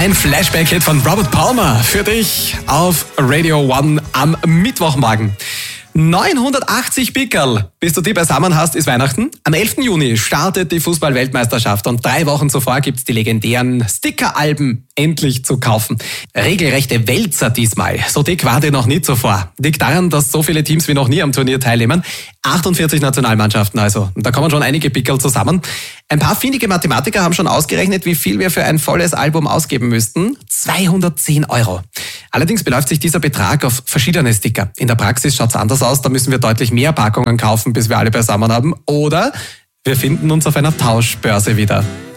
Ein Flashback-Hit von Robert Palmer für dich auf Radio One am Mittwochmorgen. 980 Pickerl, bis du die beisammen hast, ist Weihnachten. Am 11. Juni startet die Fußball-Weltmeisterschaft und 3 Wochen zuvor gibt's die legendären Sticker-Alben endlich zu kaufen. Regelrechte Wälzer diesmal. So dick war die noch nie zuvor. Liegt daran, dass so viele Teams wie noch nie am Turnier teilnehmen. 48 Nationalmannschaften also. Und da kommen schon einige Pickerl zusammen. Ein paar findige Mathematiker haben schon ausgerechnet, wie viel wir für ein volles Album ausgeben müssten. 210 €. Allerdings beläuft sich dieser Betrag auf verschiedene Sticker. In der Praxis schaut's anders aus, da müssen wir deutlich mehr Packungen kaufen, bis wir alle beisammen haben. Oder wir finden uns auf einer Tauschbörse wieder.